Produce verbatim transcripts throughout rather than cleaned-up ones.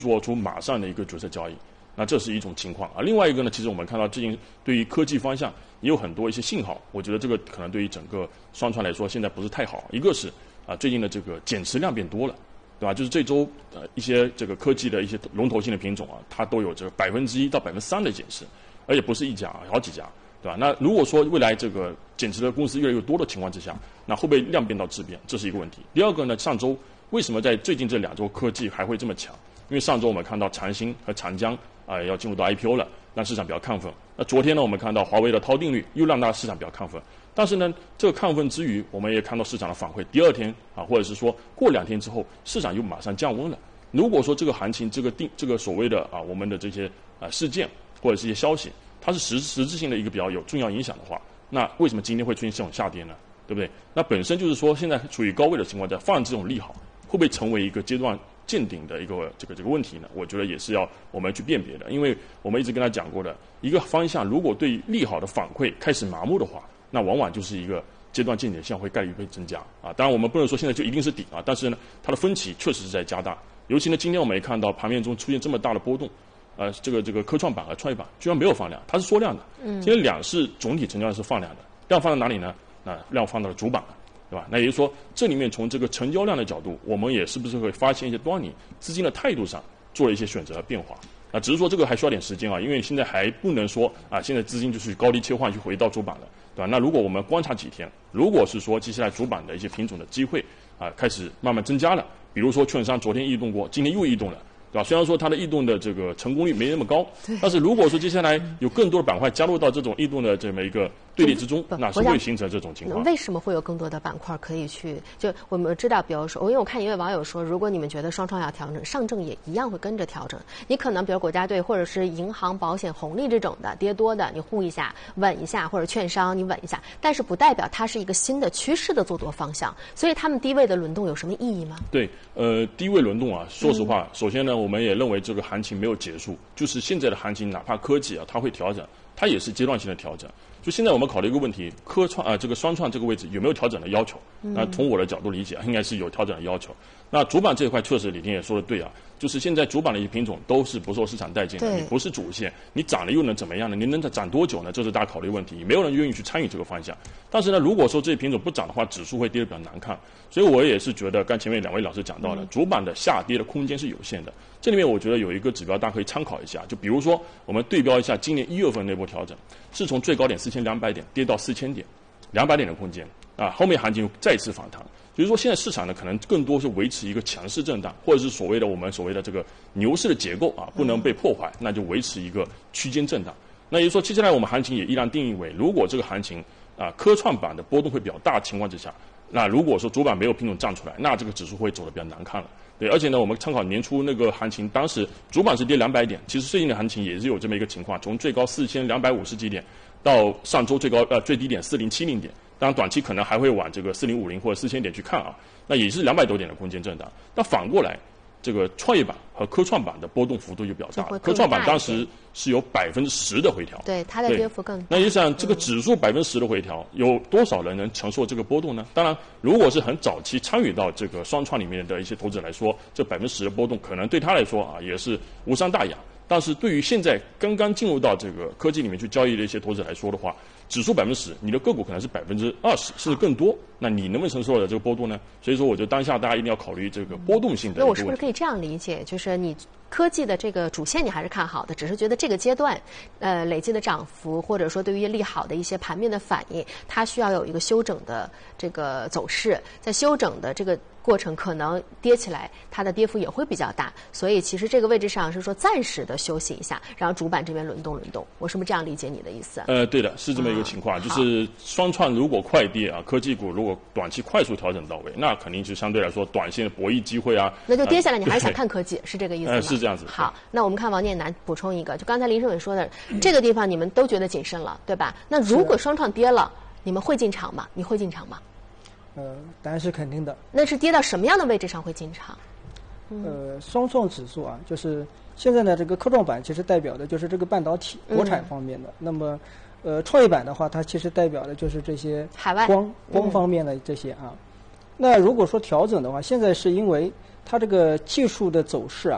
做出马上的一个决策交易。那这是一种情况啊。另外一个呢，其实我们看到最近对于科技方向也有很多一些信号，我觉得这个可能对于整个双创来说现在不是太好。一个是啊，最近的这个减持量变多了，对吧？就是这周呃一些这个科技的一些龙头性的品种啊，它都有这个百分之一到百分之三的减持，而且不是一家，好几家，对吧？那如果说未来这个减持的公司越来越多的情况之下，那会不会量变到质变？这是一个问题。第二个呢，上周为什么在最近这两周科技还会这么强？因为上周我们看到长兴和长江啊、呃、要进入到 I P O 了，让市场比较亢奋。那昨天呢，我们看到华为的涛定律又让大家市场比较亢奋。但是呢，这个亢奋之余，我们也看到市场的反馈，第二天啊，或者是说过两天之后，市场又马上降温了。如果说这个行情、这个定、这个所谓的啊我们的这些啊事件或者是一些消息，它是实实质性的一个比较有重要影响的话，那为什么今天会出现这种下跌呢？对不对？那本身就是说，现在处于高位的情况下，放这种利好，会不会成为一个阶段见顶的一个这个这个问题呢？我觉得也是要我们去辨别的，因为我们一直跟他讲过的一个方向，如果对利好的反馈开始麻木的话，那往往就是一个阶段见顶向会概率会增加啊。当然我们不能说现在就一定是顶啊，但是呢，它的分歧确实是在加大。尤其呢，今天我们也看到盘面中出现这么大的波动，呃，这个这个科创板和创业板居然没有放量，它是缩量的。嗯，今天两市总体成交量是放量的，量放到哪里呢？那量放到了主板了。对吧？那也就是说，这里面从这个成交量的角度，我们也是不是会发现一些端倪？资金的态度上做了一些选择和变化。啊，只是说这个还需要点时间啊，因为现在还不能说啊，现在资金就是高低切换去回到主板了，对吧？那如果我们观察几天，如果是说接下来主板的一些品种的机会啊开始慢慢增加了，比如说券商昨天异动过，今天又异动了。对吧？虽然说它的异动的这个成功率没那么高，但是如果说接下来有更多的板块加入到这种异动的这么一个队列之中，那是会形成这种情况。 为什么会有更多的板块可以去？就我们知道，比如说，因为我看一位网友说，如果你们觉得双创要调整，上证也一样会跟着调整。你可能比如国家队或者是银行、保险、红利这种的跌多的，你护一下、稳一下，或者券商你稳一下，但是不代表它是一个新的趋势的做多方向。所以他们低位的轮动有什么意义吗？ 对，呃，低位轮动啊，说实话，嗯、首先呢。我们也认为这个行情没有结束，就是现在的行情，哪怕科技啊，它会调整，它也是阶段性的调整。就现在我们考虑一个问题，科创啊、呃，这个双创这个位置有没有调整的要求？那从我的角度理解，应该是有调整的要求。那主板这一块确实李天也说的对啊，就是现在主板的一些品种都是不受市场待见的，你不是主线，你涨了又能怎么样呢？你能涨多久呢？这是大家考虑问题，没有人愿意去参与这个方向。但是呢，如果说这些品种不涨的话，指数会跌得比较难看。所以我也是觉得，刚前面两位老师讲到了，主板的下跌的空间是有限的。这里面我觉得有一个指标大家可以参考一下，就比如说我们对标一下今年一月份那波调整，是从最高点四千两百点跌到四千点，两百点的空间啊，后面行情再次反弹。所以说现在市场呢，可能更多是维持一个强势震荡，或者是所谓的我们所谓的这个牛市的结构啊，不能被破坏，那就维持一个区间震荡。那也就是说，接下来我们行情也依然定义为，如果这个行情啊科创板的波动会比较大的情况之下，那如果说主板没有品种站出来，那这个指数会走得比较难看了。对，而且呢，我们参考年初那个行情，当时主板是跌两百点，其实最近的行情也是有这么一个情况，从最高四千两百五十几点到上周最高呃最低点四零七零点，当然短期可能还会往这个四零五零或者四千点去看啊，那也是两百多点的空间震荡。那反过来，这个创业板和科创板的波动幅度就比较大，科创板当时是有百分之十的回调， 对它的跌幅更大。 那你想，这个指数百分之十的回调，有多少人能承受这个波动呢？当然，如果是很早期参与到这个双创里面的一些投资者来说，这百分之十的波动可能对他来说啊也是无伤大雅。但是对于现在刚刚进入到这个科技里面去交易的一些投资者来说的话，指数百分之十，你的个股可能是百分之二十甚至更多，那你能不能承受的这个波动呢？所以说，我觉得当下大家一定要考虑这个波动性的一个问题。 那我是不是可以这样理解，就是你科技的这个主线你还是看好的，只是觉得这个阶段，呃，累计的涨幅或者说对于利好的一些盘面的反应，它需要有一个休整的这个走势，在休整的这个过程可能跌起来，它的跌幅也会比较大，所以其实这个位置上是说暂时的休息一下，然后主板这边轮动轮动，我是不是这样理解你的意思？ 呃，对的，是这么一个情况，啊、就是双创如果快跌啊，科技股如果短期快速调整到位，那肯定是相对来说短线的博弈机会啊。 那就跌下来，你还是想看科技，是这个意思吗？ 呃，是这样子。 好，那我们看王念南补充一个，就刚才林世伟说的，这个地方你们都觉得谨慎了，对吧？那如果双创跌了，你们会进场吗？你会进场吗？ 呃，答案是肯定的。 那是跌到什么样的位置上会进场？ 嗯、呃，双创指数啊，就是现在呢，这个科创板其实代表的就是这个半导体、国产方面的。嗯、那么，呃，创业板的话，它其实代表的就是这些海外光光方面的这些啊。嗯、那如果说调整的话，现在是因为它这个技术的走势啊，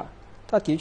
它的